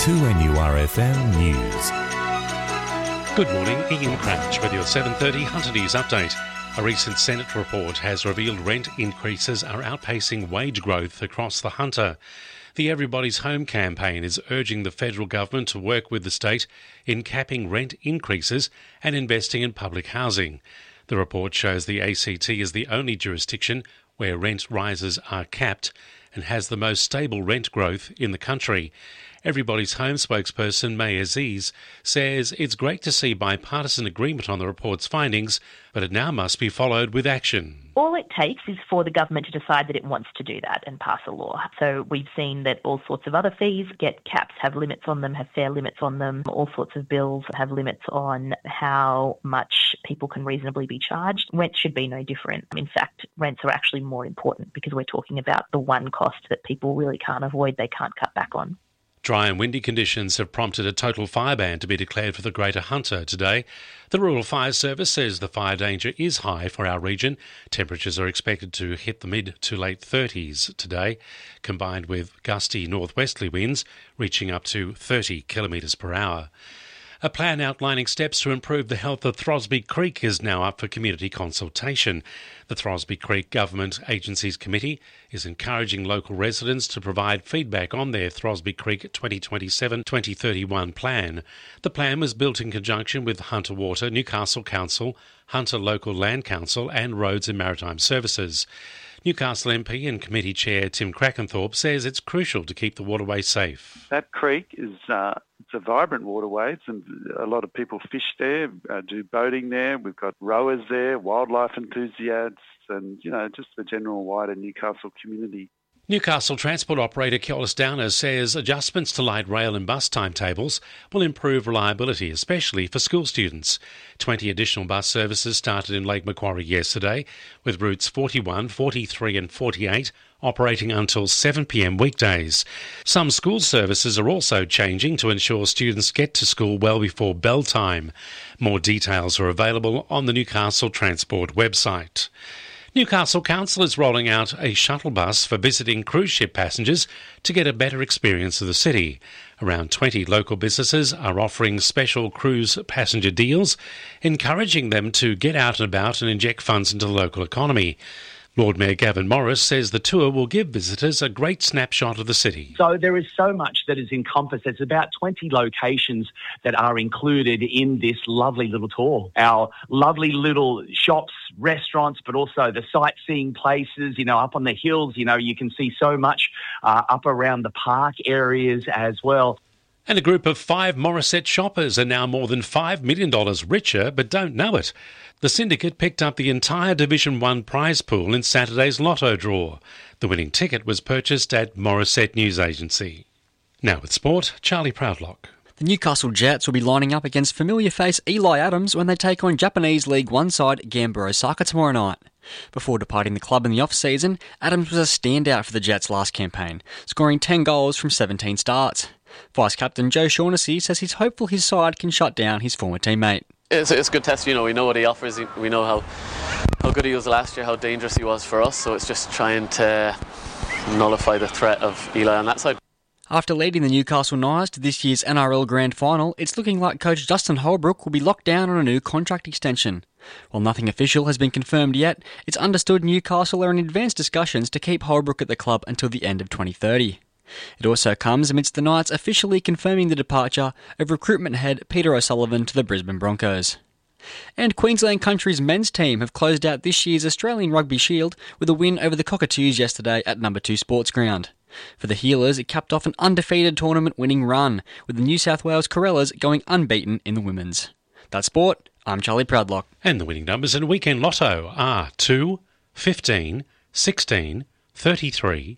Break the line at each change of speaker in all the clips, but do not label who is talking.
2NURFM News.
Good morning, Ian Crouch with your 7:30 Hunter News update. A recent Senate report has revealed rent increases are outpacing wage growth across the Hunter. The Everybody's Home campaign is urging the federal government to work with the state in capping rent increases and investing in public housing. The report shows the ACT is the only jurisdiction where rent rises are capped and has the most stable rent growth in the country. Everybody's Home spokesperson May Aziz says it's great to see bipartisan agreement on the report's findings, but it now must be followed with action.
All it takes is for the government to decide that it wants to do that and pass a law. So we've seen that all sorts of other fees get caps, have limits on them, have fair limits on them. All sorts of bills have limits on how much people can reasonably be charged. Rent should be no different. In fact, rents are actually more important because we're talking about the one cost that people really can't avoid, they can't cut back on.
Dry and windy conditions have prompted a total fire ban to be declared for the Greater Hunter today. The Rural Fire Service says the fire danger is high for our region. Temperatures are expected to hit the mid to late 30s today, combined with gusty northwesterly winds reaching up to 30 kilometres per hour. A plan outlining steps to improve the health of Throsby Creek is now up for community consultation. The Throsby Creek Government Agencies Committee is encouraging local residents to provide feedback on their Throsby Creek 2027-2031 plan. The plan was built in conjunction with Hunter Water, Newcastle Council, Hunter Local Land Council and Roads and Maritime Services. Newcastle MP and Committee Chair Tim Crackenthorpe says it's crucial to keep the waterway safe.
That creek is it's a vibrant waterway, and a lot of people fish there, do boating there. We've got rowers there, wildlife enthusiasts, and just the general wider Newcastle community.
Newcastle transport operator Keolis Downer says adjustments to light rail and bus timetables will improve reliability, especially for school students. 20 additional bus services started in Lake Macquarie yesterday, with routes 41, 43 and 48 operating until 7 p.m. weekdays. Some school services are also changing to ensure students get to school well before bell time. More details are available on the Newcastle Transport website. Newcastle Council is rolling out a shuttle bus for visiting cruise ship passengers to get a better experience of the city. Around 20 local businesses are offering special cruise passenger deals, encouraging them to get out and about and inject funds into the local economy. Lord Mayor Gavin Morris says the tour will give visitors a great snapshot of the city.
So there is so much that is encompassed. There's about 20 locations that are included in this lovely little tour. Our lovely little shops, restaurants, but also the sightseeing places, up on the hills. You can see so much up around the park areas as well.
And a group of 5 Morisset shoppers are now more than $5 million richer but don't know it. The syndicate picked up the entire Division 1 prize pool in Saturday's lotto draw. The winning ticket was purchased at Morisset News Agency. Now with sport, Charlie Proudlock.
The Newcastle Jets will be lining up against familiar face Eli Adams when they take on Japanese League 1 side Gambaro Osaka tomorrow night. Before departing the club in the off-season, Adams was a standout for the Jets' last campaign, scoring 10 goals from 17 starts. Vice-captain Joe Shaughnessy says he's hopeful his side can shut down his former teammate.
It's a good test, we know what he offers, we know how good he was last year, how dangerous he was for us, so it's just trying to nullify the threat of Eli on that side.
After leading the Newcastle Knights to this year's NRL Grand Final, it's looking like coach Justin Holbrook will be locked down on a new contract extension. While nothing official has been confirmed yet, it's understood Newcastle are in advanced discussions to keep Holbrook at the club until the end of 2030. It also comes amidst the Knights officially confirming the departure of recruitment head Peter O'Sullivan to the Brisbane Broncos. And Queensland Country's men's team have closed out this year's Australian Rugby Shield with a win over the Cockatoos yesterday at No. 2 Sports Ground. For the Healers, it capped off an undefeated tournament-winning run, with the New South Wales Corellas going unbeaten in the women's. That's sport. I'm Charlie Proudlock.
And the winning numbers in Weekend Lotto are 2, 15, 16, 33,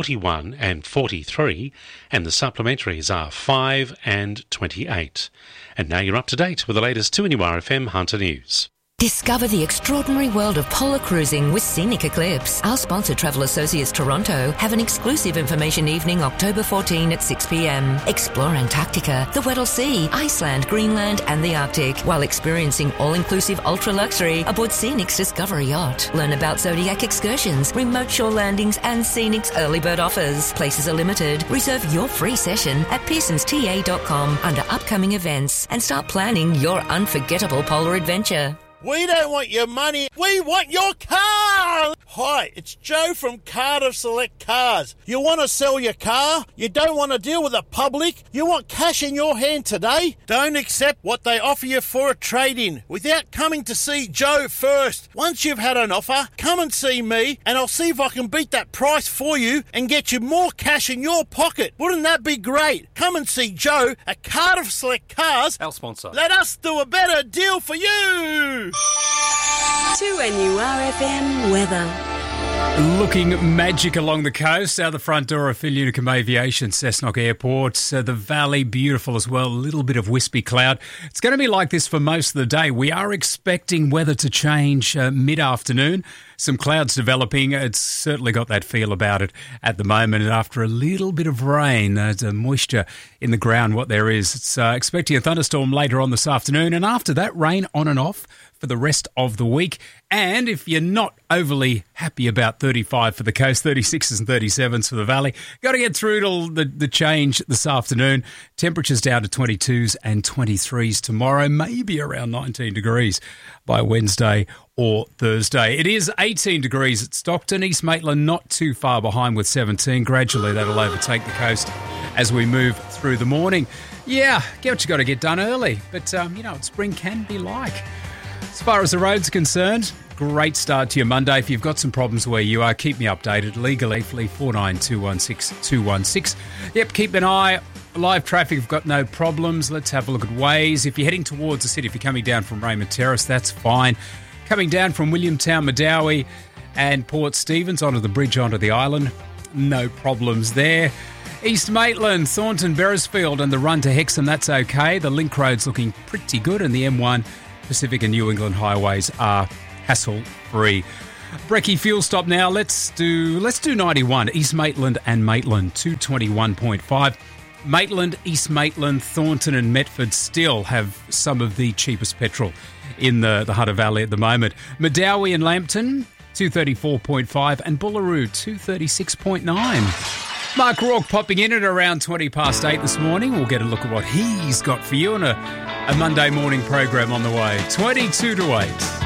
41 and 43, and the supplementaries are 5 and 28. And now you're up to date with the latest 2NURFM Hunter News.
Discover the extraordinary world of polar cruising with Scenic Eclipse. Our sponsor, Travel Associates Toronto, have an exclusive information evening October 14 at 6 p.m. Explore Antarctica, the Weddell Sea, Iceland, Greenland and the Arctic while experiencing all-inclusive ultra-luxury aboard Scenic's Discovery Yacht. Learn about Zodiac excursions, remote shore landings and Scenic's early bird offers. Places are limited. Reserve your free session at pearsonsta.com under upcoming events and start planning your unforgettable polar adventure.
We don't want your money, we want your car! Hi, it's Joe from Cardiff Select Cars. You want to sell your car? You don't want to deal with the public? You want cash in your hand today? Don't accept what they offer you for a trade-in without coming to see Joe first. Once you've had an offer, come and see me and I'll see if I can beat that price for you and get you more cash in your pocket. Wouldn't that be great? Come and see Joe at Cardiff Select Cars.
Our sponsor.
Let us do a better deal for you!
2NURFM weather.
Looking magic along the coast, out the front door of Phil Unicum Aviation, Cessnock Airport. The valley, beautiful as well, a little bit of wispy cloud. It's going to be like this for most of the day. We are expecting weather to change mid-afternoon. Some clouds developing. It's certainly got that feel about it at the moment. And after a little bit of rain, there's moisture in the ground, what there is. It's expecting a thunderstorm later on this afternoon. And after that, rain on and off for the rest of the week. And if you're not overly happy about 35 for the coast, 36s and 37s for the valley, got to get through till the change this afternoon. Temperatures down to 22s and 23s tomorrow, maybe around 19 degrees by Wednesday or Thursday. It is 18 degrees at Stockton. East Maitland not too far behind with 17. Gradually that'll overtake the coast as we move through the morning. Yeah, get what you got to get done early. But, you know what spring can be like. As far as the road's concerned, great start to your Monday. If you've got some problems where you are, keep me updated. Legally, 49216216. Yep, keep an eye. Live traffic, we've got no problems. Let's have a look at Waze. If you're heading towards the city, if you're coming down from Raymond Terrace, that's fine. Coming down from Williamtown, Medowie and Port Stephens onto the bridge onto the island, no problems there. East Maitland, Thornton, Beresfield and the run to Hexham, that's okay. The Link Road's looking pretty good and the M1 Pacific and New England highways are hassle-free. Brekkie fuel stop now. Let's do 91. East Maitland and Maitland, 221.5. Maitland, East Maitland, Thornton and Metford still have some of the cheapest petrol in the Hunter Valley at the moment. Medowie and Lambton, 234.5 and Bullaroo, 236.9. Mark Rourke popping in at around 20 past 8 this morning. We'll get a look at what he's got for you on a Monday morning program on the way. 22 to 8.